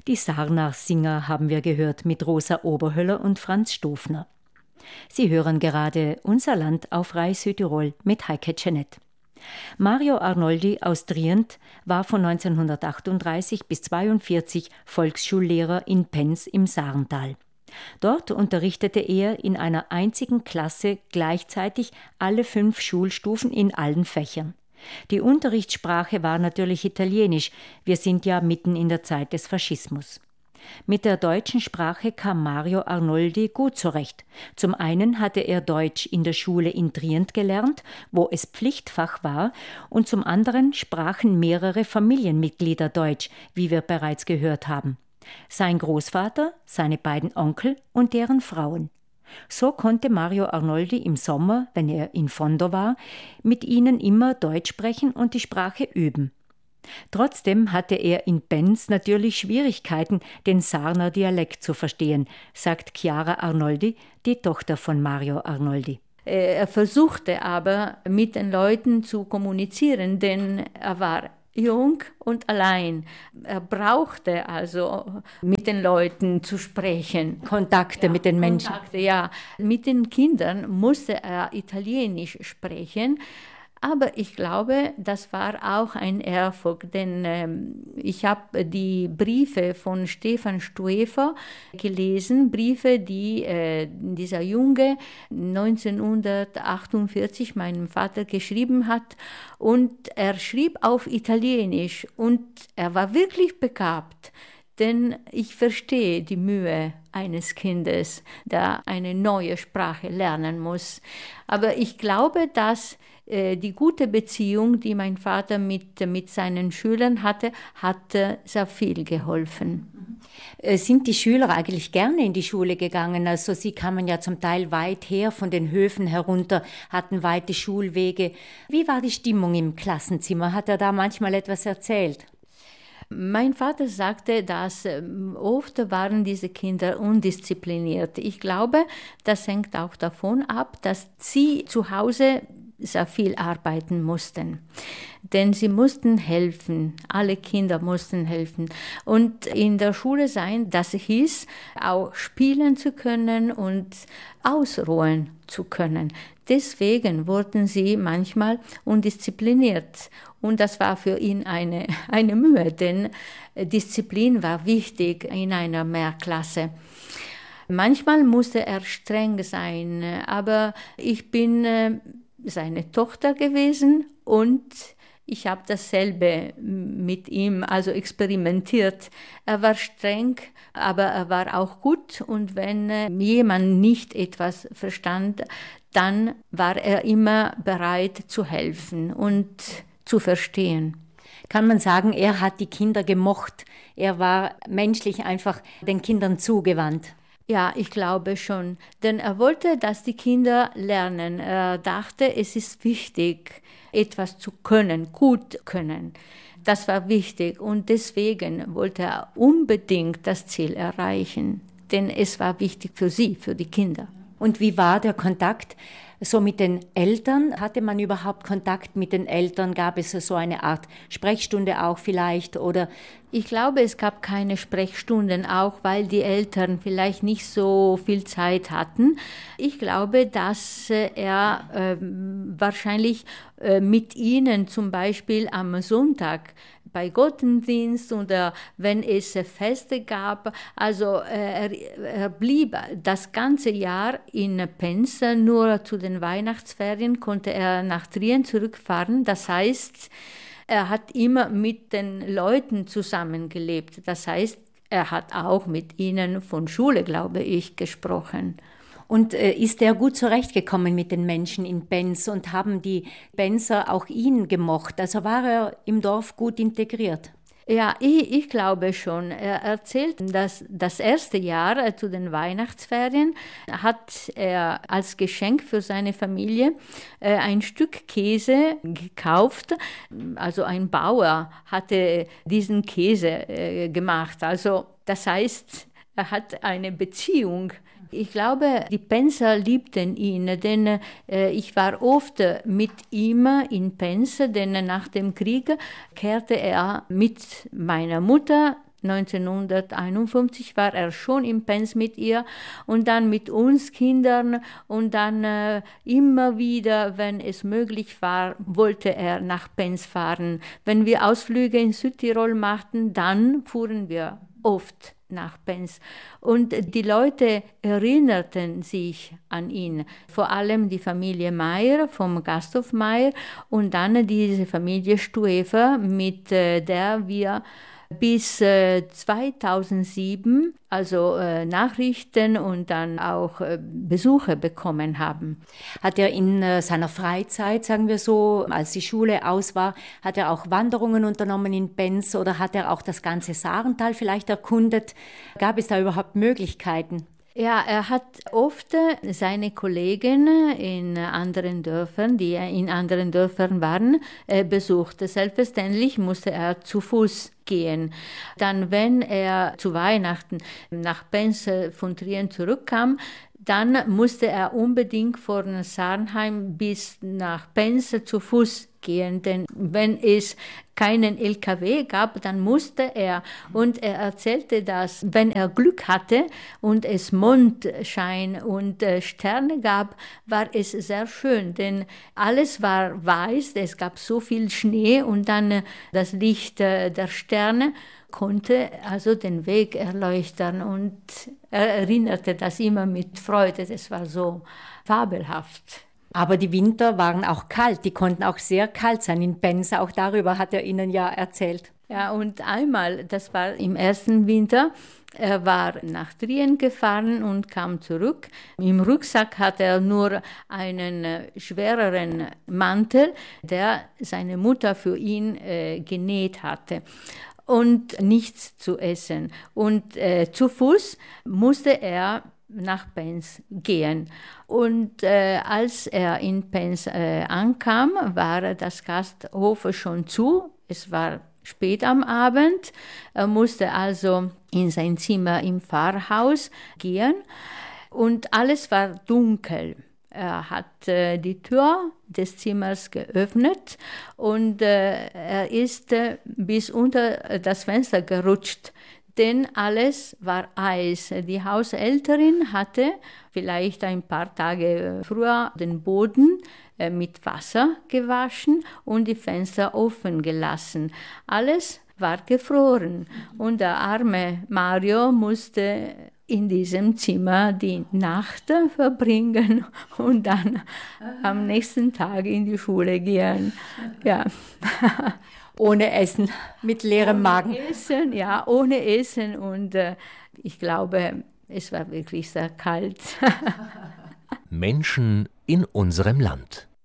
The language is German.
Die Sarnach-Singer haben wir gehört mit Rosa Oberhöller und Franz Stofner. Sie hören gerade Unser Land auf Rai Südtirol mit Heike Tschenet. Mario Arnoldi aus Trient war von 1938 bis 1942 Volksschullehrer in Penz im Saarntal. Dort unterrichtete er in einer einzigen Klasse gleichzeitig alle 5 Schulstufen in allen Fächern. Die Unterrichtssprache war natürlich Italienisch, wir sind ja mitten in der Zeit des Faschismus. Mit der deutschen Sprache kam Mario Arnoldi gut zurecht. Zum einen hatte er Deutsch in der Schule in Trient gelernt, wo es Pflichtfach war, und zum anderen sprachen mehrere Familienmitglieder Deutsch, wie wir bereits gehört haben. Sein Großvater, seine beiden Onkel und deren Frauen. So konnte Mario Arnoldi im Sommer, wenn er in Fondo war, mit ihnen immer Deutsch sprechen und die Sprache üben. Trotzdem hatte er in Penz natürlich Schwierigkeiten, den Sarner Dialekt zu verstehen, sagt Chiara Arnoldi, die Tochter von Mario Arnoldi. Er versuchte aber, mit den Leuten zu kommunizieren, denn er war jung und allein. Er brauchte also mit den Leuten zu sprechen. Kontakte mit den Menschen. Kontakte, ja. Mit den Kindern musste er Italienisch sprechen. Aber ich glaube, das war auch ein Erfolg, denn ich habe die Briefe von Stefan Stoefer gelesen, Briefe, die dieser Junge 1948 meinem Vater geschrieben hat. Und er schrieb auf Italienisch und er war wirklich begabt. Denn ich verstehe die Mühe eines Kindes, der eine neue Sprache lernen muss. Aber ich glaube, dass die gute Beziehung, die mein Vater mit seinen Schülern hatte, hat sehr viel geholfen. Sind die Schüler eigentlich gerne in die Schule gegangen? Also sie kamen ja zum Teil weit her von den Höfen herunter, hatten weite Schulwege. Wie war die Stimmung im Klassenzimmer? Hat er da manchmal etwas erzählt? Mein Vater sagte, dass oft waren diese Kinder undiszipliniert. Ich glaube, das hängt auch davon ab, dass sie zu Hause sehr viel arbeiten mussten. Denn sie mussten helfen, alle Kinder mussten helfen. Und in der Schule sein, das hieß, auch spielen zu können und ausruhen zu können. Deswegen wurden sie manchmal undiszipliniert. Und das war für ihn eine Mühe, denn Disziplin war wichtig in einer Mehrklasse. Manchmal musste er streng sein, aber ich bin seine Tochter gewesen und ich habe dasselbe mit ihm also experimentiert. Er war streng, aber er war auch gut und wenn jemand nicht etwas verstand, dann war er immer bereit zu helfen und zu verstehen. Kann man sagen, er hat die Kinder gemocht. Er war menschlich einfach den Kindern zugewandt. Ja, ich glaube schon, denn er wollte, dass die Kinder lernen. Er dachte, es ist wichtig, etwas zu können, gut können. Das war wichtig und deswegen wollte er unbedingt das Ziel erreichen, denn es war wichtig für sie, für die Kinder. Und wie war der Kontakt so mit den Eltern? Hatte man überhaupt Kontakt mit den Eltern? Gab es so eine Art Sprechstunde auch vielleicht? Oder? Ich glaube, es gab keine Sprechstunden, auch weil die Eltern vielleicht nicht so viel Zeit hatten. Ich glaube, dass er wahrscheinlich mit ihnen zum Beispiel am Sonntag bei Gottesdienst oder wenn es Feste gab. Also er blieb das ganze Jahr in Penz, nur zu den Weihnachtsferien konnte er nach Trient zurückfahren. Das heißt, er hat immer mit den Leuten zusammengelebt. Das heißt, er hat auch mit ihnen von Schule, glaube ich, gesprochen. Und ist er gut zurechtgekommen mit den Menschen in Penz und haben die Penzer auch ihn gemocht? Also war er im Dorf gut integriert? Ja, ich glaube schon. Er erzählt, dass das erste Jahr zu den Weihnachtsferien hat er als Geschenk für seine Familie ein Stück Käse gekauft. Also ein Bauer hatte diesen Käse gemacht. Also das heißt, er hat eine Beziehung. Ich glaube, die Penzer liebten ihn, denn ich war oft mit ihm in Penz, denn nach dem Krieg kehrte er mit meiner Mutter 1951 war er schon in Penz mit ihr und dann mit uns Kindern und dann immer wieder, wenn es möglich war, wollte er nach Penz fahren. Wenn wir Ausflüge in Südtirol machten, dann fuhren wir oft nach Penz. Und die Leute erinnerten sich an ihn, vor allem die Familie Meyer vom Gasthof Meyer und dann diese Familie Stuefer, mit der wir bis 2007 also Nachrichten und dann auch Besuche bekommen haben. Hat er in seiner Freizeit, sagen wir so, als die Schule aus war, hat er auch Wanderungen unternommen in Penz oder hat er auch das ganze Saarental vielleicht erkundet? Gab es da überhaupt Möglichkeiten? Ja, er hat oft seine Kollegen in anderen Dörfern, die in anderen Dörfern waren, besucht. Selbstverständlich musste er zu Fuß gehen. Dann, wenn er zu Weihnachten nach Penz von Trien zurückkam, dann musste er unbedingt von Sarnheim bis nach Penz zu Fuß gehen, denn wenn es keinen LKW gab, dann musste er. Und er erzählte, dass wenn er Glück hatte und es Mondschein und Sterne gab, war es sehr schön, denn alles war weiß, es gab so viel Schnee und dann das Licht der Sterne konnte also den Weg erleuchten und er erinnerte das immer mit Freude, das war so fabelhaft. Aber die Winter waren auch kalt, die konnten auch sehr kalt sein in Penz, auch darüber hat er Ihnen ja erzählt. Ja, und einmal, das war im ersten Winter, er war nach Trien gefahren und kam zurück. Im Rucksack hatte er nur einen schwereren Mantel, der seine Mutter für ihn genäht hatte. Und nichts zu essen. Und zu Fuß musste er nach Penz gehen. Und als er in Penz ankam, war das Gasthof schon zu. Es war spät am Abend. Er musste also in sein Zimmer im Pfarrhaus gehen und alles war dunkel. Er hat die Tür des Zimmers geöffnet und er ist bis unter das Fenster gerutscht, denn alles war Eis. Die Haushälterin hatte vielleicht ein paar Tage früher den Boden mit Wasser gewaschen und die Fenster offen gelassen. Alles war gefroren und der arme Mario musste in diesem Zimmer die Nacht verbringen und dann am nächsten Tag in die Schule gehen. Ja. Ohne Essen, mit leerem Magen. Essen, ja, ohne Essen und ich glaube, es war wirklich sehr kalt. Menschen in unserem Land.